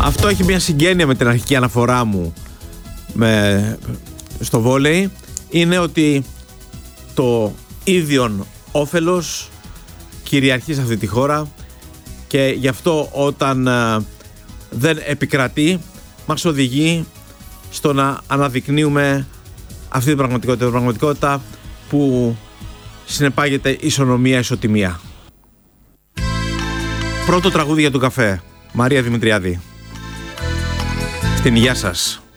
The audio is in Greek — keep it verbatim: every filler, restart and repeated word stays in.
Αυτό έχει μια συγγένεια με την αρχική αναφορά μου με, στο βόλεϊ. Είναι ότι το ίδιον όφελος κυριαρχεί σε αυτή τη χώρα και γι' αυτό όταν ε, δεν επικρατεί μας οδηγεί στο να αναδεικνύουμε αυτή την πραγματικότητα, την πραγματικότητα που συνεπάγεται ισονομία, ισοτιμία. Πρώτο τραγούδι για τον καφέ, Μαρία Δημητριάδη. Στην υγεία σας.